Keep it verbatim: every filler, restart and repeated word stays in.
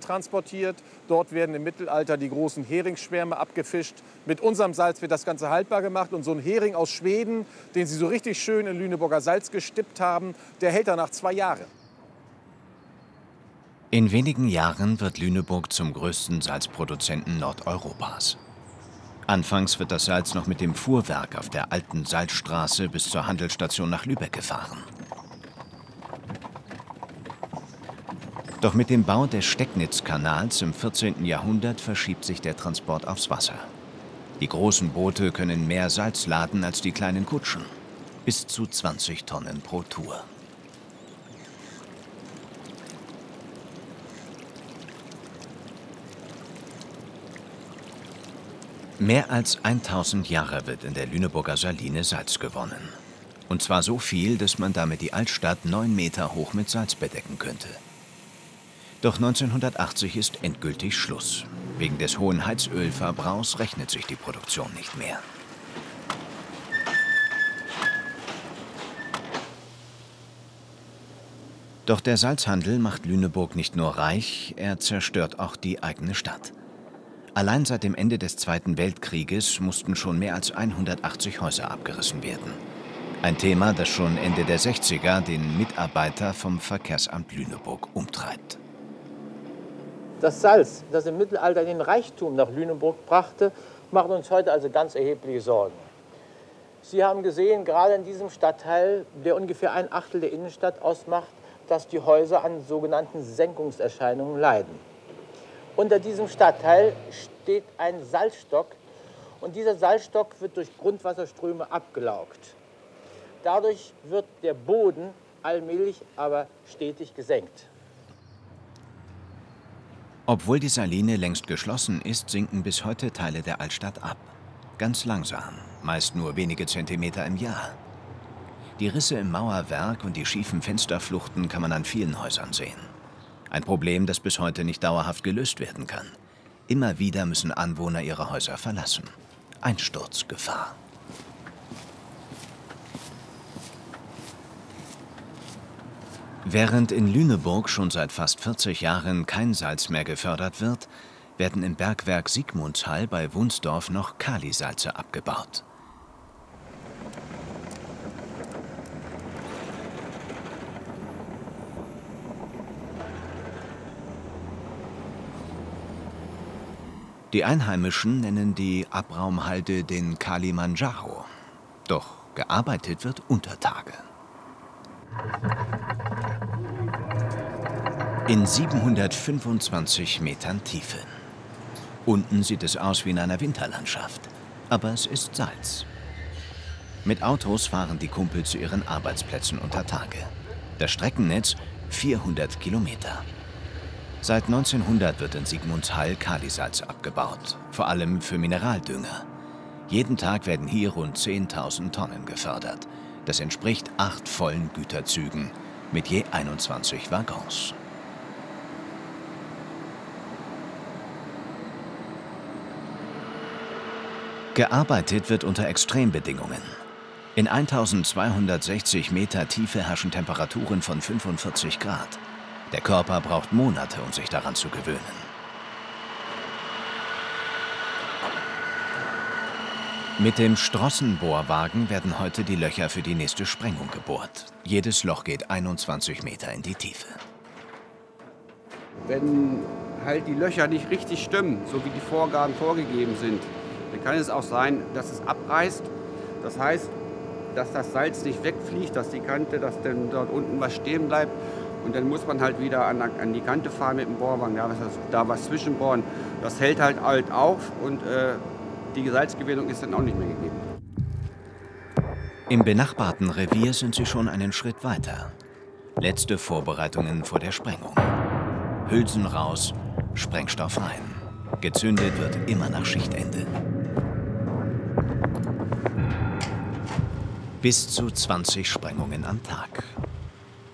transportiert. Dort werden im Mittelalter die großen Heringsschwärme abgefischt. Mit unserem Salz wird das Ganze haltbar gemacht. Und so ein Hering aus Schweden, den sie so richtig schön in Lüneburger Salz gestippt haben, der hält danach zwei Jahre. In wenigen Jahren wird Lüneburg zum größten Salzproduzenten Nordeuropas. Anfangs wird das Salz noch mit dem Fuhrwerk auf der alten Salzstraße bis zur Handelsstation nach Lübeck gefahren. Doch mit dem Bau des Stecknitzkanals im vierzehnten Jahrhundert verschiebt sich der Transport aufs Wasser. Die großen Boote können mehr Salz laden als die kleinen Kutschen. Bis zu zwanzig Tonnen pro Tour. Mehr als tausend Jahre wird in der Lüneburger Saline Salz gewonnen. Und zwar so viel, dass man damit die Altstadt neun Meter hoch mit Salz bedecken könnte. Doch neunzehnhundertachtzig ist endgültig Schluss. Wegen des hohen Heizölverbrauchs rechnet sich die Produktion nicht mehr. Doch der Salzhandel macht Lüneburg nicht nur reich, er zerstört auch die eigene Stadt. Allein seit dem Ende des Zweiten Weltkrieges mussten schon mehr als hundertachtzig Häuser abgerissen werden. Ein Thema, das schon Ende der sechziger den Mitarbeiter vom Verkehrsamt Lüneburg umtreibt. Das Salz, das im Mittelalter den Reichtum nach Lüneburg brachte, macht uns heute also ganz erhebliche Sorgen. Sie haben gesehen, gerade in diesem Stadtteil, der ungefähr ein Achtel der Innenstadt ausmacht, dass die Häuser an sogenannten Senkungserscheinungen leiden. Unter diesem Stadtteil steht ein Salzstock und dieser Salzstock wird durch Grundwasserströme abgelaugt. Dadurch wird der Boden allmählich, aber stetig gesenkt. Obwohl die Saline längst geschlossen ist, sinken bis heute Teile der Altstadt ab. Ganz langsam, meist nur wenige Zentimeter im Jahr. Die Risse im Mauerwerk und die schiefen Fensterfluchten kann man an vielen Häusern sehen. Ein Problem, das bis heute nicht dauerhaft gelöst werden kann. Immer wieder müssen Anwohner ihre Häuser verlassen. Einsturzgefahr. Während in Lüneburg schon seit fast vierzig Jahren kein Salz mehr gefördert wird, werden im Bergwerk Sigmundshall bei Wunsdorf noch Kalisalze abgebaut. Die Einheimischen nennen die Abraumhalde den Kalimanjaro. Doch gearbeitet wird unter Tage. In siebenhundertfünfundzwanzig Metern Tiefe. Unten sieht es aus wie in einer Winterlandschaft. Aber es ist Salz. Mit Autos fahren die Kumpel zu ihren Arbeitsplätzen unter Tage. Das Streckennetz vierhundert Kilometer. Seit neunzehnhundert wird in Sigmundshall Kalisalz abgebaut, vor allem für Mineraldünger. Jeden Tag werden hier rund zehntausend Tonnen gefördert. Das entspricht acht vollen Güterzügen mit je einundzwanzig Waggons. Gearbeitet wird unter Extrembedingungen. In eintausendzweihundertsechzig Meter Tiefe herrschen Temperaturen von fünfundvierzig Grad. Der Körper braucht Monate, um sich daran zu gewöhnen. Mit dem Strossenbohrwagen werden heute die Löcher für die nächste Sprengung gebohrt. Jedes Loch geht einundzwanzig Meter in die Tiefe. Wenn halt die Löcher nicht richtig stimmen, so wie die Vorgaben vorgegeben sind, dann kann es auch sein, dass es abreißt. Das heißt, dass das Salz nicht wegfliegt, dass die Kante, dass dann dort unten was stehen bleibt. Und dann muss man halt wieder an, an die Kante fahren mit dem Bohrwagen, da was, da was zwischenbohren. Das hält halt alt auf und äh, die Salzgewinnung ist dann auch nicht mehr gegeben. Im benachbarten Revier sind sie schon einen Schritt weiter. Letzte Vorbereitungen vor der Sprengung. Hülsen raus, Sprengstoff rein. Gezündet wird immer nach Schichtende. Bis zu zwanzig Sprengungen am Tag.